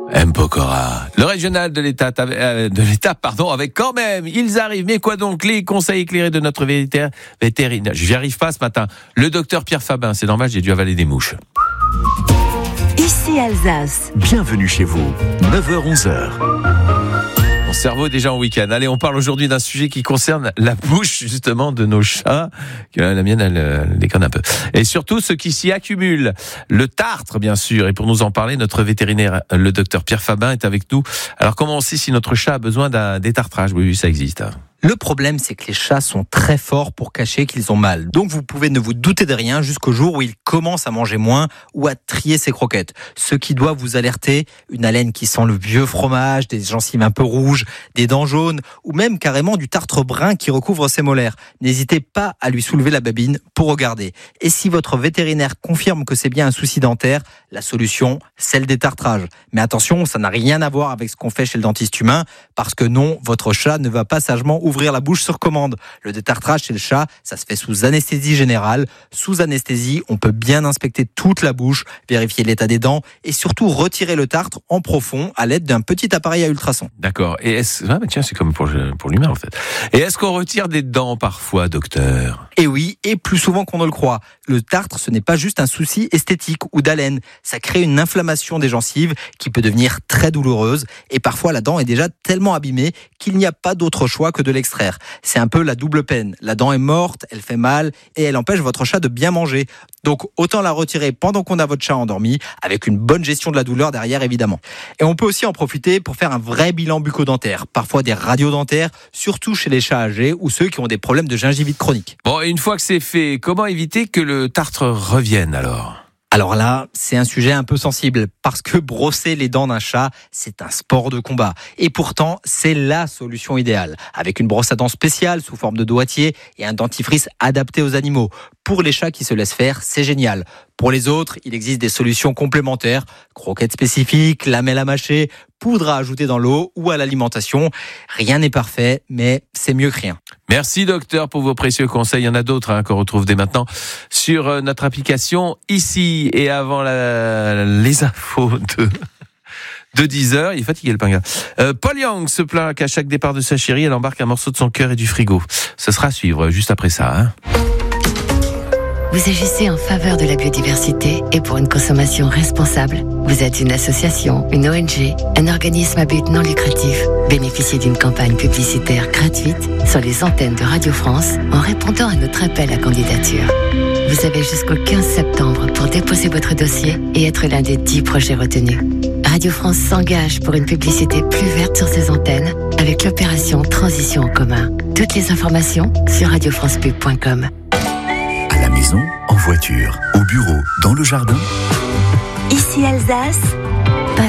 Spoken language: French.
M. Pokora, le régional de l'État, avec quand même, ils arrivent. Mais quoi donc, les conseils éclairés de notre vétérinaire. J'y arrive pas ce matin. Le docteur Pierre Fabin, c'est normal, j'ai dû avaler des mouches. Ici Alsace. Bienvenue chez vous, 9h-11h. Mon cerveau est déjà en week-end. Allez, on parle aujourd'hui d'un sujet qui concerne la bouche, justement, de nos chats. La mienne, elle déconne un peu. Et surtout, ce qui s'y accumule. Le tartre, bien sûr. Et pour nous en parler, notre vétérinaire, le docteur Pierre Fabin, est avec nous. Alors, comment on sait si notre chat a besoin d'un détartrage ? Oui, ça existe. Le problème, c'est que les chats sont très forts pour cacher qu'ils ont mal. Donc vous pouvez ne vous douter de rien jusqu'au jour où ils commencent à manger moins ou à trier ses croquettes. Ce qui doit vous alerter, une haleine qui sent le vieux fromage, des gencives un peu rouges, des dents jaunes ou même carrément du tartre brun qui recouvre ses molaires. N'hésitez pas à lui soulever la babine pour regarder. Et si votre vétérinaire confirme que c'est bien un souci dentaire, la solution, c'est le détartrage. Mais attention, ça n'a rien à voir avec ce qu'on fait chez le dentiste humain, parce que non, votre chat ne va pas sagement ouvrir la bouche sur commande. Le détartrage chez le chat, ça se fait sous anesthésie générale. Sous anesthésie, on peut bien inspecter toute la bouche, vérifier l'état des dents et surtout retirer le tartre en profond à l'aide d'un petit appareil à ultrasons. D'accord. Et tiens, c'est comme pour l'humain en fait. Et est-ce qu'on retire des dents parfois, docteur ? Et oui, et plus souvent qu'on ne le croit. Le tartre, ce n'est pas juste un souci esthétique ou d'haleine. Ça crée une inflammation des gencives qui peut devenir très douloureuse. Et parfois, la dent est déjà tellement abîmée qu'il n'y a pas d'autre choix que de l'extraire. C'est un peu la double peine. La dent est morte, elle fait mal et elle empêche votre chat de bien manger. Donc, autant la retirer pendant qu'on a votre chat endormi, avec une bonne gestion de la douleur derrière, évidemment. Et on peut aussi en profiter pour faire un vrai bilan bucco-dentaire. Parfois des radiodentaires, surtout chez les chats âgés ou ceux qui ont des problèmes de gingivite chronique. Bon, et une fois que c'est fait, comment éviter que le tartre revienne alors ? Alors là, c'est un sujet un peu sensible parce que brosser les dents d'un chat, c'est un sport de combat. Et pourtant, c'est la solution idéale. Avec une brosse à dents spéciale sous forme de doigtier et un dentifrice adapté aux animaux. Pour les chats qui se laissent faire, c'est génial. Pour les autres, il existe des solutions complémentaires. Croquettes spécifiques, lamelles à mâcher, poudre à ajouter dans l'eau ou à l'alimentation. Rien n'est parfait, mais c'est mieux que rien. Merci docteur pour vos précieux conseils. Il y en a d'autres qu'on retrouve dès maintenant sur notre application ici. Et avant les infos de 10h, il est fatigué le pingard. Paul Young se plaint qu'à chaque départ de sa chérie, elle embarque un morceau de son cœur et du frigo. Ce sera à suivre juste après ça. Vous agissez en faveur de la biodiversité et pour une consommation responsable. Vous êtes une association, une ONG, un organisme à but non lucratif. Bénéficiez d'une campagne publicitaire gratuite sur les antennes de Radio France en répondant à notre appel à candidature. Vous avez jusqu'au 15 septembre pour déposer votre dossier et être l'un des 10 projets retenus. Radio France s'engage pour une publicité plus verte sur ses antennes avec l'opération Transition en commun. Toutes les informations sur radiofrancepub.com. À la maison, en voiture, au bureau, dans le jardin. Ici Alsace.